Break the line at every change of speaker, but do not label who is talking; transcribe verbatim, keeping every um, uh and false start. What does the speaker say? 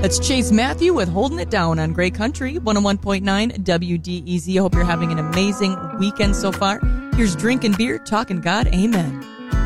That's Chase Matthew with Holding It Down on Great Country, one oh one point nine W D E Z. I hope you're having an amazing weekend so far. Here's Drinking Beer, Talking God. Amen.